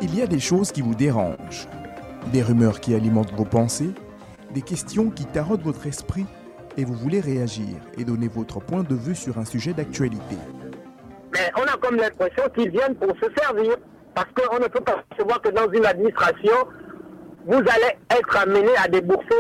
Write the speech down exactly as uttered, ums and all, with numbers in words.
Il y a des choses qui vous dérangent, des rumeurs qui alimentent vos pensées, des questions qui taraudent votre esprit et vous voulez réagir et donner votre point de vue sur un sujet d'actualité. Mais on a comme l'impression qu'ils viennent pour se servir. Parce qu'on ne peut pas savoir que dans une administration, vous allez être amené à débourser